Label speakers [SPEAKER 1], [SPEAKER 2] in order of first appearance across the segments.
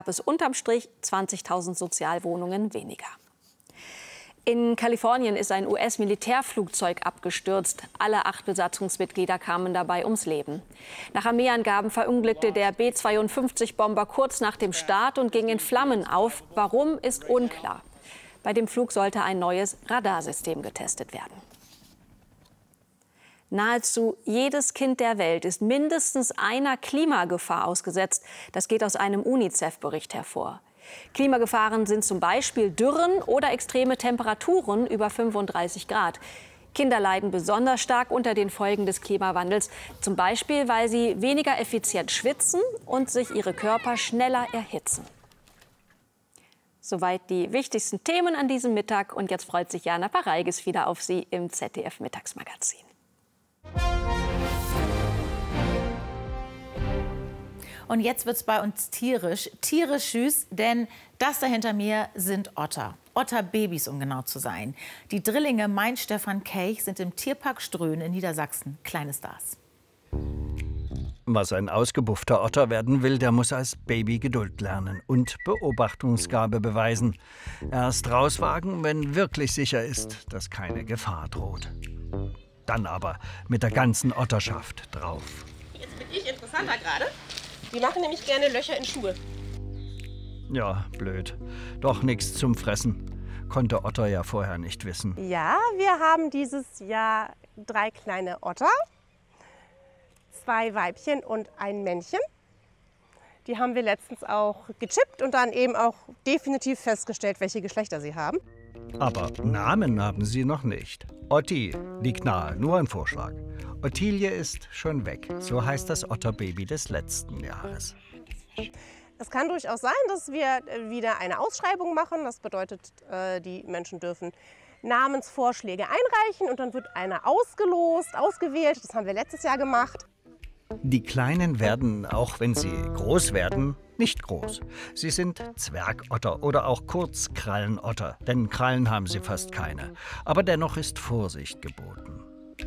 [SPEAKER 1] es unterm Strich 20.000 Sozialwohnungen weniger. In Kalifornien ist ein US-Militärflugzeug abgestürzt. Alle 8 Besatzungsmitglieder kamen dabei ums Leben. Nach Armeeangaben verunglückte der B-52-Bomber kurz nach dem Start und ging in Flammen auf. Warum, ist unklar. Bei dem Flug sollte ein neues Radarsystem getestet werden. Nahezu jedes Kind der Welt ist mindestens einer Klimagefahr ausgesetzt. Das geht aus einem UNICEF-Bericht hervor. Klimagefahren sind zum Beispiel Dürren oder extreme Temperaturen über 35 Grad. Kinder leiden besonders stark unter den Folgen des Klimawandels, zum Beispiel, weil sie weniger effizient schwitzen und sich ihre Körper schneller erhitzen. Soweit die wichtigsten Themen an diesem Mittag. Und jetzt freut sich Jana Pareigis wieder auf Sie im ZDF-Mittagsmagazin.
[SPEAKER 2] Und jetzt wird es bei uns tierisch süß, denn das da hinter mir sind Otter. Otterbabys, um genau zu sein. Die Drillinge Mein-Stefan Keich sind im Tierpark Ströhen in Niedersachsen kleine Stars.
[SPEAKER 3] Was ein ausgebuffter Otter werden will, der muss als Baby Geduld lernen und Beobachtungsgabe beweisen. Erst rauswagen, wenn wirklich sicher ist, dass keine Gefahr droht. Dann aber mit der ganzen Otterschaft drauf.
[SPEAKER 4] Jetzt bin ich interessanter gerade. Die machen nämlich gerne Löcher in Schuhe.
[SPEAKER 3] Ja, blöd. Doch nichts zum Fressen. Konnte Otter ja vorher nicht wissen.
[SPEAKER 4] Ja, wir haben dieses Jahr 3 kleine Otter. 2 Weibchen und ein Männchen. Die haben wir letztens auch gechippt und dann eben auch definitiv festgestellt, welche Geschlechter sie haben.
[SPEAKER 3] Aber Namen haben sie noch nicht. Otti liegt nahe, nur ein Vorschlag. Ottilie ist schon weg. So heißt das Otterbaby des letzten Jahres.
[SPEAKER 4] Es kann durchaus sein, dass wir wieder eine Ausschreibung machen. Das bedeutet, die Menschen dürfen Namensvorschläge einreichen und dann wird einer ausgelost, ausgewählt. Das haben wir letztes Jahr gemacht.
[SPEAKER 3] Die Kleinen werden, auch wenn sie groß werden, nicht groß. Sie sind Zwergotter oder auch Kurzkrallenotter, denn Krallen haben sie fast keine. Aber dennoch ist Vorsicht geboten.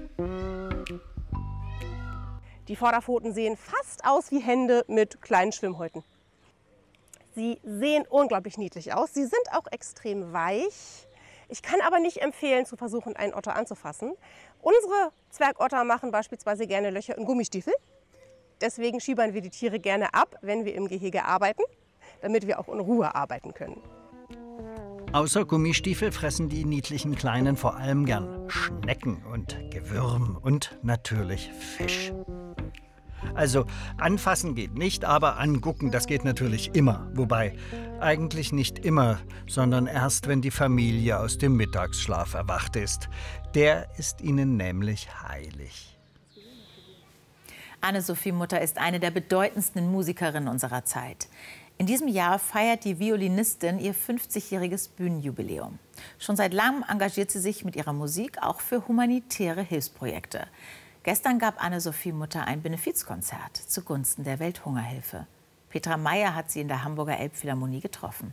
[SPEAKER 4] Die Vorderpfoten sehen fast aus wie Hände mit kleinen Schwimmhäuten. Sie sehen unglaublich niedlich aus. Sie sind auch extrem weich. Ich kann aber nicht empfehlen, zu versuchen, einen Otter anzufassen. Unsere Zwergotter machen beispielsweise gerne Löcher in Gummistiefel. Deswegen schiebern wir die Tiere gerne ab, wenn wir im Gehege arbeiten, damit wir auch in Ruhe arbeiten können.
[SPEAKER 3] Außer Gummistiefel fressen die niedlichen Kleinen vor allem gern Schnecken und Gewürm und natürlich Fisch. Also anfassen geht nicht, aber angucken, das geht natürlich immer. Wobei eigentlich nicht immer, sondern erst, wenn die Familie aus dem Mittagsschlaf erwacht ist. Der ist ihnen nämlich heilig.
[SPEAKER 2] Anne-Sophie Mutter ist eine der bedeutendsten Musikerinnen unserer Zeit. In diesem Jahr feiert die Violinistin ihr 50-jähriges Bühnenjubiläum. Schon seit langem engagiert sie sich mit ihrer Musik auch für humanitäre Hilfsprojekte. Gestern gab Anne-Sophie Mutter ein Benefizkonzert zugunsten der Welthungerhilfe. Petra Meyer hat sie in der Hamburger Elbphilharmonie getroffen.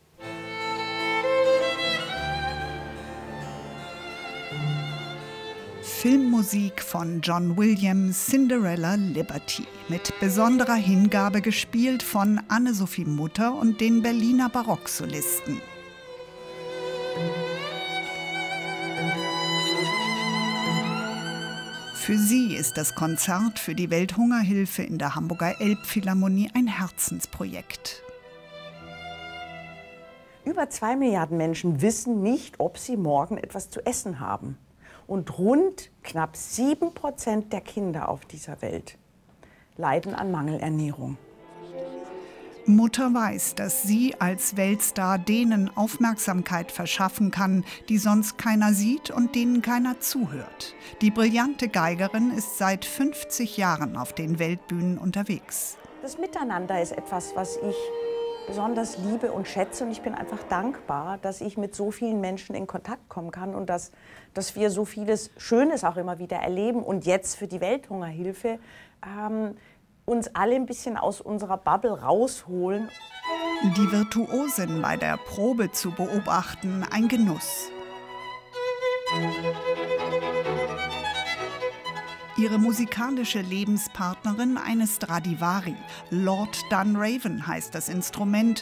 [SPEAKER 5] Filmmusik von John Williams, Cinderella Liberty. Mit besonderer Hingabe gespielt von Anne-Sophie Mutter und den Berliner Barocksolisten. Für sie ist das Konzert für die Welthungerhilfe in der Hamburger Elbphilharmonie ein Herzensprojekt.
[SPEAKER 6] Über 2 Milliarden Menschen wissen nicht, ob sie morgen etwas zu essen haben. Und knapp 7% der Kinder auf dieser Welt leiden an Mangelernährung.
[SPEAKER 5] Mutter weiß, dass sie als Weltstar denen Aufmerksamkeit verschaffen kann, die sonst keiner sieht und denen keiner zuhört. Die brillante Geigerin ist seit 50 Jahren auf den Weltbühnen unterwegs.
[SPEAKER 6] Das Miteinander ist etwas, was ich besonders liebe und schätze. Und ich bin einfach dankbar, dass ich mit so vielen Menschen in Kontakt kommen kann und dass wir so vieles Schönes auch immer wieder erleben. Und jetzt für die Welthungerhilfe uns alle ein bisschen aus unserer Bubble rausholen.
[SPEAKER 5] Die Virtuosin bei der Probe zu beobachten, ein Genuss. Ihre musikalische Lebenspartnerin eine Stradivari. Lord Dunraven heißt das Instrument,